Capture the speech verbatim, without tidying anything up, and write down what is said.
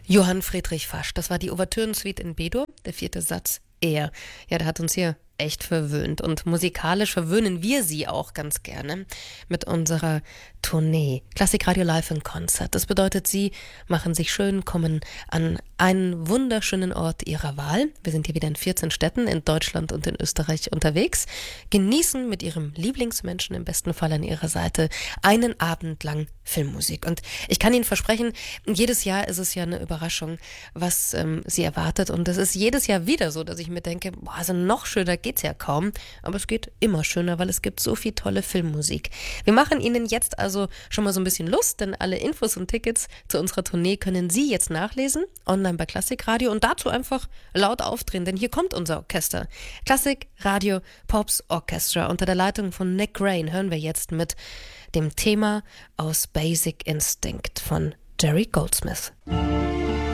Johann Friedrich Fasch, das war die Ouvertürensuite in B-Dur, der vierte Satz, er. Ja, der hat uns hier echt verwöhnt und musikalisch verwöhnen wir sie auch ganz gerne mit unserer Tournee. Klassikradio Live in Konzert. Das bedeutet, sie machen sich schön, kommen an einen wunderschönen Ort ihrer Wahl. Wir sind hier wieder in vierzehn Städten in Deutschland und in Österreich unterwegs, genießen mit ihrem Lieblingsmenschen im besten Fall an ihrer Seite einen Abend lang Filmmusik. Und ich kann Ihnen versprechen, jedes Jahr ist es ja eine Überraschung, was ähm, sie erwartet. Und es ist jedes Jahr wieder so, dass ich mir denke, boah, also noch schöner geht's ja kaum. Aber es geht immer schöner, weil es gibt so viel tolle Filmmusik. Wir machen Ihnen jetzt also schon mal so ein bisschen Lust, denn alle Infos und Tickets zu unserer Tournee können Sie jetzt nachlesen, online bei Klassikradio und dazu einfach laut aufdrehen, denn hier kommt unser Orchester. Klassikradio Pops Orchestra unter der Leitung von Nick Grane hören wir jetzt mit dem Thema aus Basic Instinct von Jerry Goldsmith.